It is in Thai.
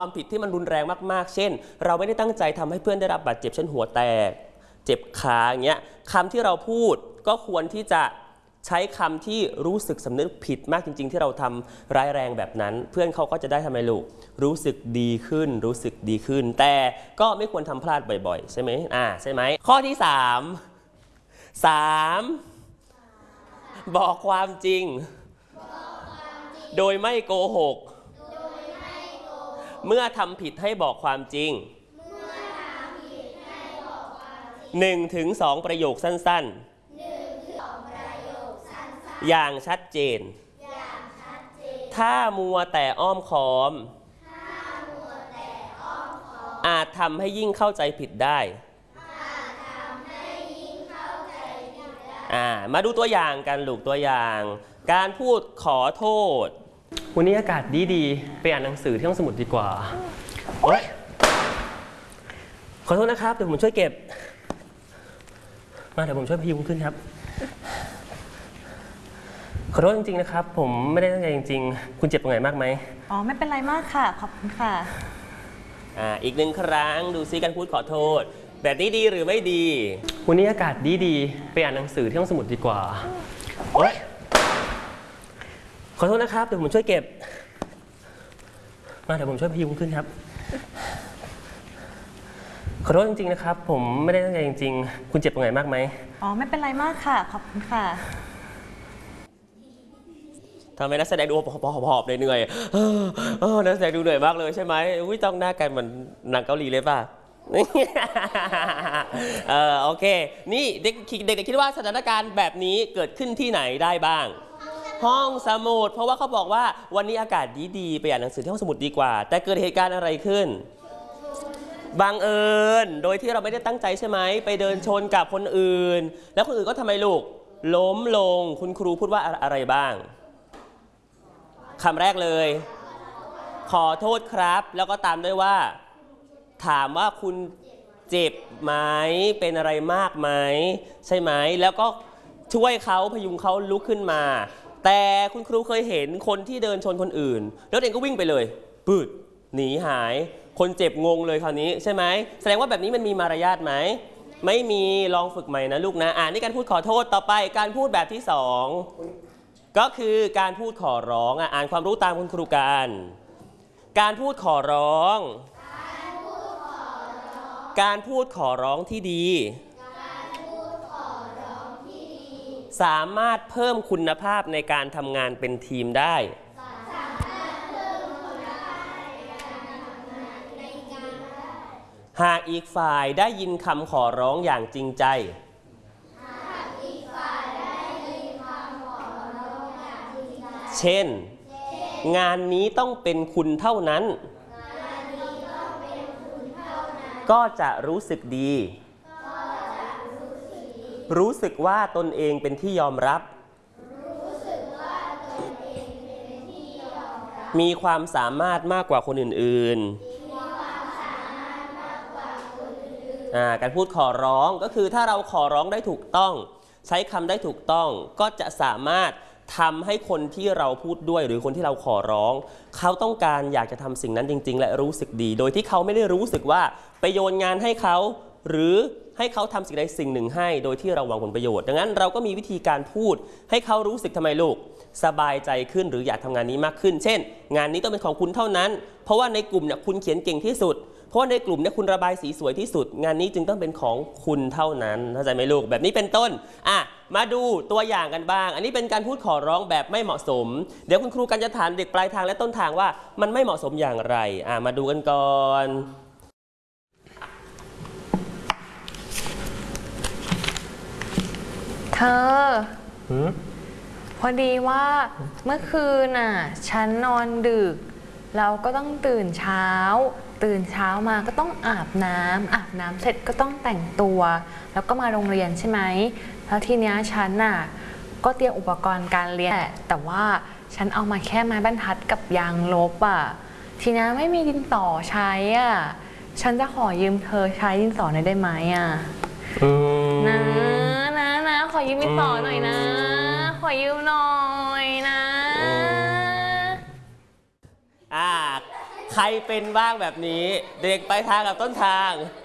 ความผิดที่มันรุนแรงมากๆเช่นเราไม่ได้ตั้งใจทำให้เพื่อนได้รับบาดเจ็บเช่นหัวแตกเจ็บขาอย่างเงี้ยคำที่เราพูดก็ควรที่จะใช้คำที่รู้สึกสำนึกผิดมากจริงๆที่เราทำร้ายแรงแบบนั้นเพื่อนเขาก็จะได้ทำไมลูกรู้สึกดีขึ้นแต่ก็ไม่ควรทำพลาดบ่อยๆใช่ไหมใช่ไหมข้อที่3บอกความจริงโดยไม่โกหกเมื่อทำผิดให้บอกความจริง1-2 ประโยคสั้นๆอย่างชัดเจนถ้ามัวแต่อ้อมค้อมอาจทำให้ยิ่งเข้าใจผิดได้มาดูตัวอย่างกันลูกตัวอย่างการพูดขอโทษวันนี้อากาศดีไปอ่านหนังสือที่ห้องสมุดดีกว่าโอ๊ยขอโทษนะครับเดี๋ยวผมช่วยเก็บเดี๋ยวผมช่วยพยุงขึ้นครับขอโทษจริงๆนะครับผมไม่ได้ตั้งใจจริงๆคุณเจ็บตรงไหนมากไหมอ๋อไม่เป็นไรมากค่ะขอบคุณค่ะอีก1 ครั้งดูซิการพูดขอโทษแบบนี้ดีหรือไม่ดีวันนี้อากาศดีไปอ่านหนังสือที่ห้องสมุดดีกว่าโอ๊ยขอโทษนะครับเดี๋ยวผมช่วยเก็บเดี๋ยวผมช่วยพยุงขึ้นครับขอโทษจริงๆนะครับผมไม่ได้ตั้งใจจริงๆคุณเจ็บตรงไหนมากไหมอ๋อไม่เป็นไรมากค่ะขอบคุณค่ะทำไมนักแสดงดูหอบเหนื่อยนักแสดงดูเหนื่อยมากเลยใช่ไหมจ้องหน้ากันเหมือนหนังเกาหลีเลยป่ะโอเคนี่เด็กคิดว่าสถานการณ์แบบนี้เกิดขึ้นที่ไหนได้บ้างห้องสมุดเพราะว่าเขาบอกว่าวันนี้อากาศดีไปอ่านหนังสือที่ห้องสมุดดีกว่าแต่เกิดเหตุการณ์อะไรขึ้นบังเอิญโดยที่เราไม่ได้ตั้งใจใช่ไหมไปเดินชนกับคนอื่นแล้วคนอื่นก็ทำไมลูกล้มลงคุณครูพูดว่าอะไรบ้างคำแรกเลยขอโทษครับแล้วก็ตามด้วยว่าถามว่าคุณเจ็บไหมเป็นอะไรมากไหมใช่ไหมแล้วก็ช่วยเขาพยุงเขาลุกขึ้นมาแต่คุณครูเคยเห็นคนที่เดินชนคนอื่นแล้วเด็กก็วิ่งไปเลยปืดหนีหายคนเจ็บงงเลยคราวนี้ใช่ไหมแสดงว่าแบบนี้มันมีมารยาทไหมไม่มีลองฝึกใหม่นะลูกนะนี่การพูดขอโทษต่อไปการพูดแบบที่2ก็คือการพูดขอร้องอ่านความรู้ตามคุณครูการพูดขอร้องการพูดขอร้องที่ดีสามารถเพิ่มคุณภาพในการทำงานเป็นทีมได้หากอีกฝ่ายได้ยินคำขอร้องอย่างจริงใจเช่นงานนี้ต้องเป็นคุณเท่านั้นก็จะรู้สึกดีรู้สึกว่าตนเองเป็นที่ยอมรับมีความสามารถมากกว่าคนอื่นๆการพูดขอร้องก็คือถ้าเราขอร้องได้ถูกต้องใช้คำได้ถูกต้องก็จะสามารถทำให้คนที่เราพูดด้วยหรือคนที่เราขอร้องเขาต้องการอยากจะทำสิ่งนั้นจริงๆและรู้สึกดีโดยที่เขาไม่ได้รู้สึกว่าไปโยนงานให้เขาหรือให้เขาทำสิ่งใดสิ่งหนึ่งให้โดยที่เราหวังผลประโยชน์ดังนั้นเราก็มีวิธีการพูดให้เขารู้สึกทำไมลูกสบายใจขึ้นหรืออยากทำงานนี้มากขึ้นเช่นงานนี้ต้องเป็นของคุณเท่านั้นเพราะว่าในกลุ่มเนี่ยคุณเขียนเก่งที่สุดเพราะว่าในกลุ่มเนี่ยคุณระบายสีสวยที่สุดงานนี้จึงต้องเป็นของคุณเท่านั้นเข้าใจไหมลูกแบบนี้เป็นต้นมาดูตัวอย่างกันบ้างอันนี้เป็นการพูดขอร้องแบบไม่เหมาะสมเดี๋ยวคุณครูกันจะถามเด็กปลายทางและต้นทางว่ามันไม่เหมาะสมอย่างไรมาดูกันก่อนเธอพอดีว่าเมื่อคืนฉันนอนดึกเราก็ต้องตื่นเช้ามาก็ต้องอาบน้ำเสร็จก็ต้องแต่งตัวแล้วก็มาโรงเรียนใช่ไหมแล้วทีเนี้ยฉันก็เตรียมอุปกรณ์การเรียนแต่ว่าฉันเอามาแค่ไม้บรรทัดกับยางลบทีนี้ไม่มีดินสอใช้ฉันจะขอยืมเธอใช้ดินสอหน่อยได้ไหมนะขอยืมดินสอหน่อยนะขอยืมหน่อยนะใครเป็นบ้างแบบนี้ เด็กไปทางกับต้นทาง